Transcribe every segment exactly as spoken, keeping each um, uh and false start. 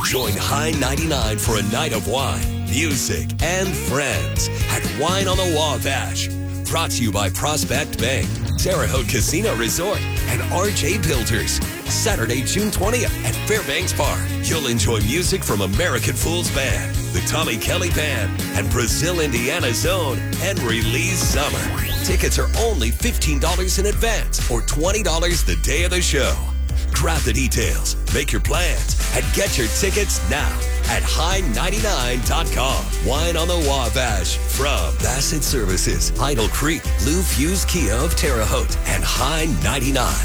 Join High ninety-nine for a night of wine, music, and friends at Wine on the Wabash. Brought to you by Prospect Bank, Terre Haute Casino Resort, and R J Builders. Saturday, June twentieth at Fairbanks Park. You'll enjoy music from American Fools Band, the Tommy Kelly Band, and Brazil, Indiana's own Henry Lee Summer. Tickets are only fifteen dollars in advance or twenty dollars the day of the show. Grab the details, make your plans, and get your tickets now at high ninety-nine dot com. Wine on the Wabash from Bassett Services, Idle Creek, Lou Fuse Kia of Terre Haute, and High ninety-nine.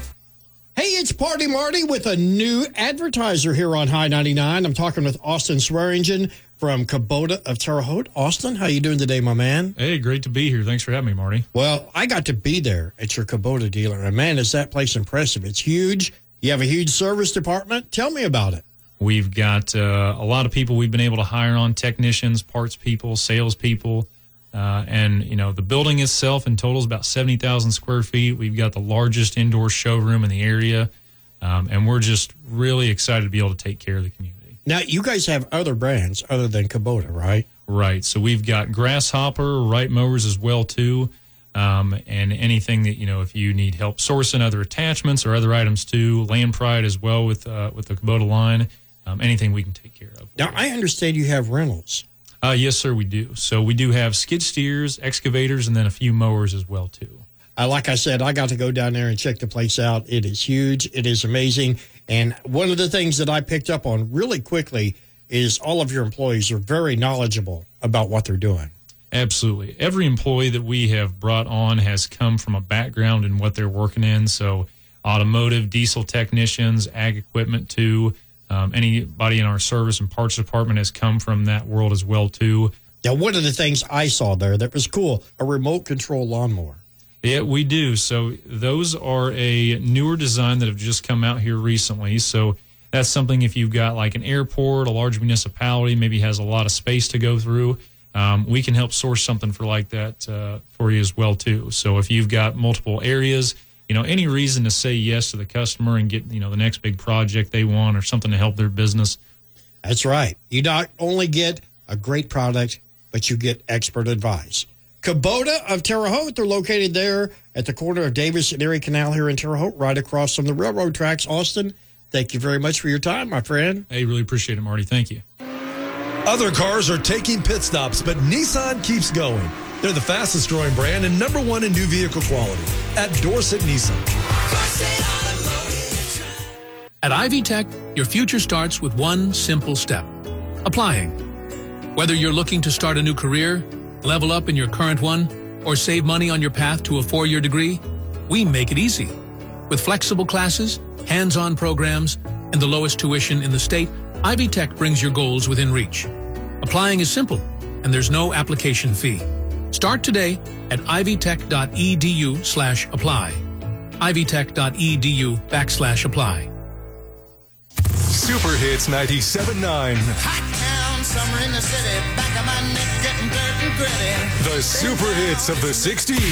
Hey, it's Party Marty with a new advertiser here on High ninety-nine. I'm talking with Austin Swearingen from Kubota of Terre Haute. Austin, how you doing today, my man? Hey, great to be here. Thanks for having me, Marty. Well, I got to be there at your Kubota dealer, and man, is that place impressive. It's huge. You have a huge service department. Tell me about it. We've got uh, a lot of people we've been able to hire on, technicians, parts people, sales people. Uh, and, you know, the building itself in total is about seventy thousand square feet. We've got the largest indoor showroom in the area. Um, and we're just really excited to be able to take care of the community. Now, you guys have other brands other than Kubota, right? Right. So we've got Grasshopper, Wright Mowers as well, too. Um, and anything that, you know, if you need help sourcing other attachments or other items, too. Land Pride as well with, uh, with the Kubota line. Um, anything we can take care of. Now, I understand you have rentals. Uh, yes, sir, we do. So we do have skid steers, excavators, and then a few mowers as well, too. Uh, like I said, I got to go down there and check the place out. It is huge. It is amazing. And one of the things that I picked up on really quickly is all of your employees are very knowledgeable about what they're doing. Absolutely. Every employee that we have brought on has come from a background in what they're working in. So automotive, diesel technicians, ag equipment, too. Um, anybody in our service and parts department has come from that world as well, too. Now, one of the things I saw there that was cool, a remote control lawnmower. Yeah, we do. So those are a newer design that have just come out here recently. So that's something if you've got like an airport, a large municipality, maybe has a lot of space to go through, um, we can help source something for like that uh, for you as well, too. So if you've got multiple areas, you know, any reason to say yes to the customer and get, you know, the next big project they want or something to help their business. That's right. You not only get a great product, but you get expert advice. Kubota of Terre Haute, they're located there at the corner of Davis and Erie Canal here in Terre Haute, right across from the railroad tracks. Austin, thank you very much for your time, my friend. Hey, really appreciate it, Marty. Thank you. Other cars are taking pit stops, but Nissan keeps going. They're the fastest growing brand and number one in new vehicle quality at Dorset Nissan. At Ivy Tech, your future starts with one simple step: applying. Whether you're looking to start a new career, level up in your current one, or save money on your path to a four-year degree, we make it easy. With flexible classes, hands-on programs, and the lowest tuition in the state, Ivy Tech brings your goals within reach. Applying is simple, and there's no application fee. Start today at ivytech.edu slash apply. ivytech.edu backslash apply. Super Hits ninety-seven point nine. Hot town, summer in the city, back of my neck getting dirt and gritty. The super hits of the sixties.